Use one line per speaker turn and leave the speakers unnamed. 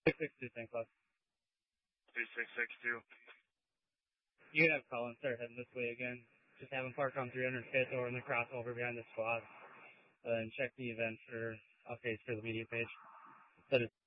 662 St. Cloud.
3662.
You can have Colin start heading this way again. Just have him park on 305th or in the crossover behind the squad. And check the event for updates for the media page. That is